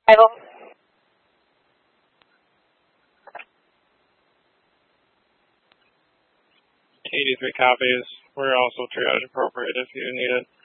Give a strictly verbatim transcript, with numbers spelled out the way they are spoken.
Bible. eighty-three copies. We're also triage appropriate if you need it.